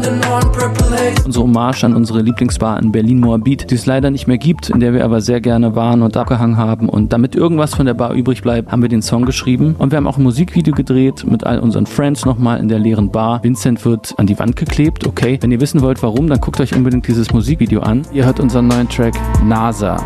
Unsere Hommage an unsere Lieblingsbar in Berlin-Moabit, die es leider nicht mehr gibt, in der wir aber sehr gerne waren und abgehangen haben. Und damit irgendwas von der Bar übrig bleibt, haben wir den Song geschrieben. Und wir haben auch ein Musikvideo gedreht mit all unseren Friends nochmal in der leeren Bar. Vincent wird an die Wand geklebt, okay. Wenn ihr wissen wollt, warum, dann guckt euch unbedingt dieses Musikvideo an. Ihr hört unseren neuen Track NASA.